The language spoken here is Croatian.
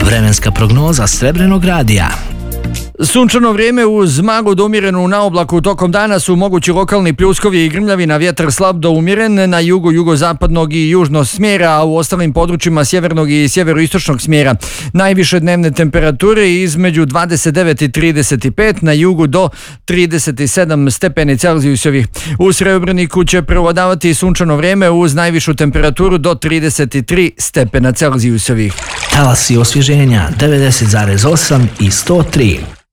Vremenska prognoza Srebrenog radija. Sunčano vrijeme uz maglu do umjerenu na oblaku tokom dana su mogući lokalni pljuskovi i grmljavina, vjetar slab do umjeren na jugu, jugozapadnog i južnog smjera, a u ostalim područjima sjevernog i sjeveroistočnog smjera. Najviše dnevne temperature između 29 i 35, na jugu do 37 stepeni Celzijusovih. U Srebreniku će prevladavati sunčano vrijeme uz najvišu temperaturu do 33 stepena Celzijusovih. Talasi osvježenja 90,8 i 103.